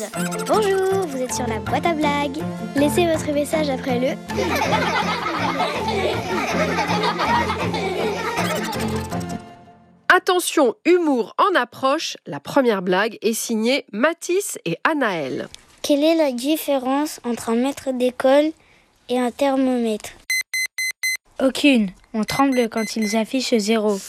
Bonjour, vous êtes sur la boîte à blagues. Laissez votre message après le... Attention, humour en approche. La première blague est signée Mathis et Anaël. Quelle est la différence entre un maître d'école et un thermomètre? Aucune. On tremble quand ils affichent 0.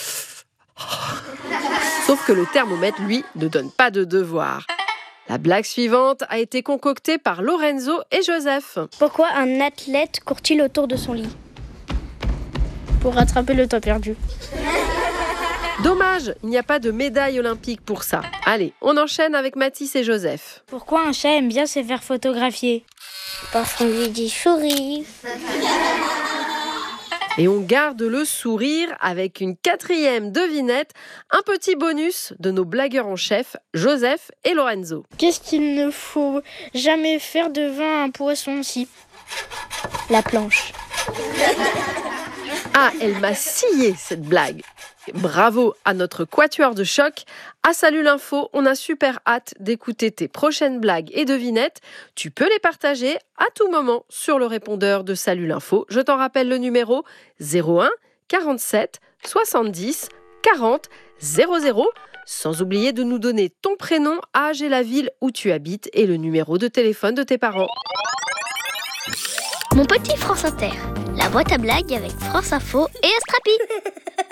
Sauf que le thermomètre, lui, ne donne pas de devoir. La blague suivante a été concoctée par Lorenzo et Joseph. Pourquoi un athlète court-il autour de son lit? Pour rattraper le temps perdu. Dommage, il n'y a pas de médaille olympique pour ça. Allez, on enchaîne avec Mathis et Joseph. Pourquoi un chat aime bien se faire photographier? Parce qu'on lui dit souris. Et on garde le sourire avec une 4e devinette, un petit bonus de nos blagueurs en chef, Joseph et Lorenzo. Qu'est-ce qu'il ne faut jamais faire devant un poisson-ci? La planche. Ah, elle m'a scié cette blague. Bravo à notre quatuor de choc. À Salut l'Info, on a super hâte d'écouter tes prochaines blagues et devinettes. Tu peux les partager à tout moment sur le répondeur de Salut l'Info. Je t'en rappelle le numéro 01 47 70 40 00. Sans oublier de nous donner ton prénom, âge et la ville où tu habites et le numéro de téléphone de tes parents. Mon petit France Inter, la boîte à blagues avec France Info et Astrapi.